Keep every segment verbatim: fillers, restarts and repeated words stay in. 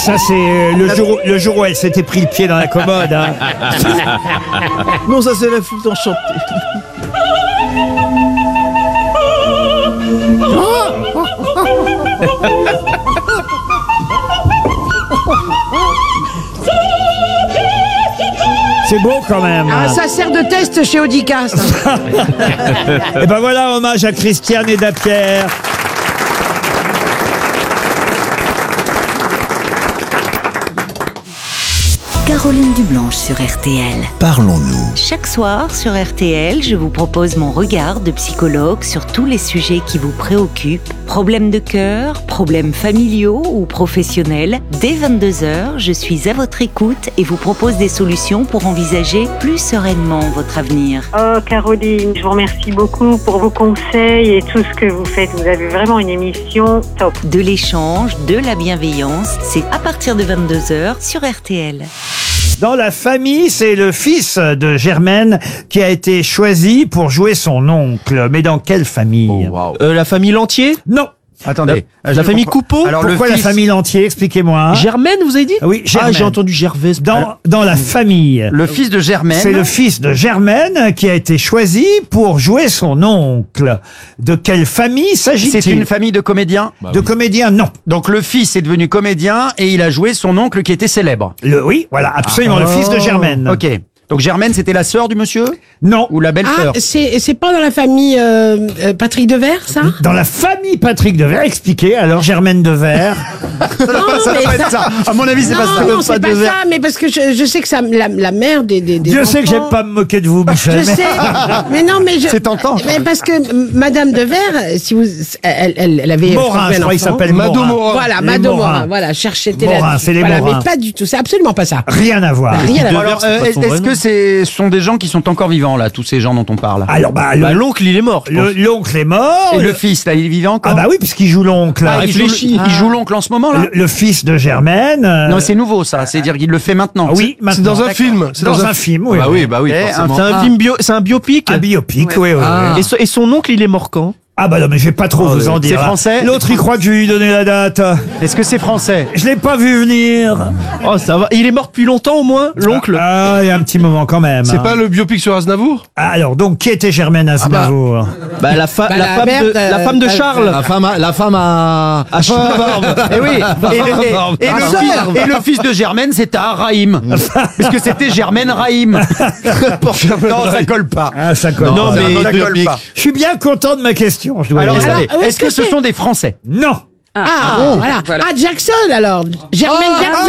ça c'est le jour, le jour où elle s'était pris le pied dans la commode. Hein. Non, ça c'est la flûte enchantée. C'est beau quand même. Ah, ça sert de test chez Audica, ça. Et ben voilà, hommage à Christiane et Dapierre. Caroline Dublanche sur R T L. Parlons-nous. Chaque soir sur R T L, je vous propose mon regard de psychologue sur tous les sujets qui vous préoccupent. Problèmes de cœur, problèmes familiaux ou professionnels. Dès vingt-deux heures, je suis à votre écoute et vous propose des solutions pour envisager plus sereinement votre avenir. Oh Caroline, je vous remercie beaucoup pour vos conseils et tout ce que vous faites. Vous avez vraiment une émission top. De l'échange, de la bienveillance, c'est à partir de vingt-deux heures sur R T L. Dans la famille, c'est le fils de Germaine qui a été choisi pour jouer son oncle. Mais dans quelle famille? Oh, wow. Euh, la famille Lantier? Non. Attendez. La, la famille Coupeau? Alors, Pourquoi le la fils... famille Lantier? Expliquez-moi. Germaine, vous avez dit? Oui, Germaine. Ah, j'ai entendu Gervaise. Dans, dans la famille. Le fils de Germaine. C'est le fils de Germaine qui a été choisi pour jouer son oncle. De quelle famille s'agit-il? C'est une famille de comédiens. De comédiens, non. Donc le fils est devenu comédien et il a joué son oncle qui était célèbre. Le, oui, voilà, absolument, le fils de Germaine. Ok. Donc Germaine, c'était la sœur du monsieur? Non. Ou la Ah, belle-sœur? c'est c'est pas dans la famille euh, euh, Patrick Devers, ça? Dans la famille Patrick Devers, expliquez, alors Germaine Devers. Non, Ça mais doit pas être ça. À mon avis, c'est non, pas ça. non, c'est pas ça, mais parce que je, je sais que ça, la, la mère des, des, des Dieu sait que enfants- j'aime pas me moquer de vous, Michel. Je sais, mais non, mais je. C'est tentant. Mais parce que m- Madame Devers, si vous, elle, elle, elle avait. Morin, je crois qu'il s'appelle Mado Morin. Morin. Voilà, Les Mado Morin. Morin. Voilà, cherchez Morin, là. c'est les voilà, Morin. mais pas du tout. C'est absolument pas ça. Rien à voir. Rien à voir. Alors, c'est euh, pas son est-ce vrai que nom. c'est- ce sont des gens qui sont encore vivants, là, tous ces gens dont on parle? Alors, bah, Bah, le- l'oncle, il est mort, je le- pense. l'oncle est mort. Et le fils, là, il est vivant encore? Ah bah oui, puisqu'il joue l'oncle. Ah, il, joue, réfléchis. il joue l'oncle en ce moment, là? Le, le fils de Germaine. euh, Non, c'est nouveau, ça. C'est-à-dire qu'il le fait maintenant. oui, maintenant. C'est dans un D'accord. film. C'est dans, un film, oui. Bah oui, bah oui, Eh, forcément. C'est un Ah. film bio, c'est un biopic. Un biopic, oui, oui. Ah. oui. Et, so- et son oncle, il est mort quand? Ah bah non, mais je vais pas trop vous en dire. c'est français? L'autre, il croit que je vais lui donner la date. Est-ce que c'est français? Je l'ai pas vu venir. Oh, ça va. Il est mort depuis longtemps, au moins, l'oncle? Ah, il y a un petit moment quand même. C'est hein. pas le biopic sur Aznavour? Alors, donc, qui était Germaine Aznavour? Bah, la, fa- Bah, la, la femme mère de, de- la femme de de- Charles. La femme à... La femme à... À Charles. Eh oui. Et le, et- et le fils, et le fils de Germaine, c'était Rahim. Parce que c'était Germaine Rahim. Non, ça colle pas. Ah, ça colle. Non, pas. mais ça de- colle pas. Je suis bien content de ma question, je dois Alors, le dire. attendez, Alors, où est-ce est-ce que que ce c'est sont des Français? Non. Ah, voilà. Ah, Jackson alors. Germaine Jackson.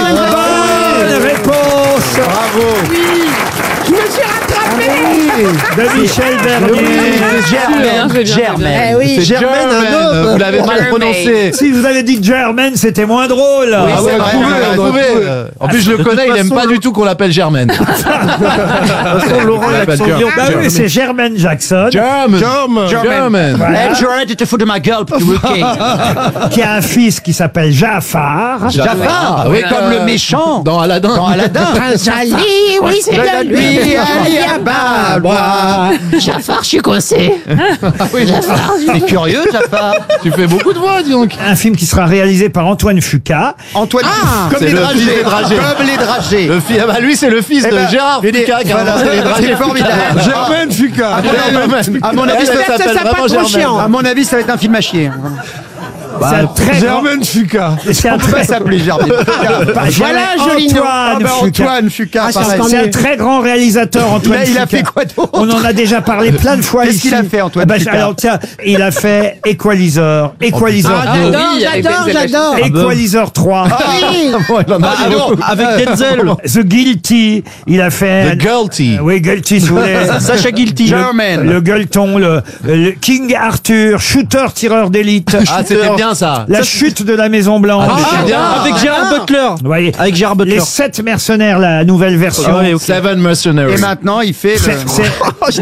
Bonne réponse. Bravo. Je me suis rattrapée. De Michel Bernier. Germaine. Germaine. Eh oui. C'est Germaine, un homme. Vous l'avez mal Mermaid. prononcé. Si vous avez dit Germaine, c'était moins drôle. Oui, Ah c'est ouais, vrai, trouvé, on aurait trouvé. trouvé. En plus, je le connais, il aime pas du tout qu'on l'appelle Germaine. De toute façon, Laurent, Il l'accent l'appelle lion. Bah oui, c'est Germaine Jackson German. German. German. Eh, tu arrêtes de te foutre de ma gueule, petit bouquet. qui a un fils qui s'appelle Jafar. Jafar, Ah oui, comme le méchant. Dans Aladdin. Dans Aladdin. Prince Ali, oui, c'est de lui. Ali Ababa. Jafar, je suis coincé. Jafar, je- C'est curieux, Jafar. Tu fais beaucoup de voix, dis donc. Un film qui sera réalisé par Antoine Fuqua. Antoine, comme c'est les le fils dragées. des dragées. Comme les dragées. Le fils, ah bah lui, c'est le fils Eh de ben, Gérard je dis- Fuqua qui a voilà, inventé les dragées. c'est formidable. Germaine Fuqua. À mon avis, à mon avis, ça J'espère que s'appelle ça sera vraiment pas trop Germaine. chiant. À mon avis, ça va être un film à chier. C'est un très grand... Germaine Fuqua. C'est un On peut pas très... s'appeler Germaine. Pas- Voilà, joli nom. Ah Antoine ben, Fuqua. Antoine Fuqua, Ah, c'est pareil. encore C'est un mieux. très grand réalisateur, Il Antoine a, il a Fuqua. fait quoi d'autre? On en a déjà parlé plein de fois Qu'est-ce ici. qu'il a fait, Antoine Ah bah, Fuqua alors tiens, il a fait Equalizer, Equalizer Ah, deux, j'adore, j'adore, j'adore. Equalizer trois, Oui. Il en a Ah bon, avec Denzel. The Guilty, il a fait... The Guilty. Oui, Guilty, si vous voulez. Sacha Guilty. Germaine. Le gueuleton, le, le King Arthur, shooter, tireur d'élite. Ah, c'était bien ça. La chute de la Maison Blanche. Ah, Ah, c'est bien. avec Gérard Butler. Vous voyez, Avec Gérard les Butler. sept mercenaires, la nouvelle version. Ah ouais, ok. Seven Mercenaries. Et maintenant, il fait C'est- le... c'est-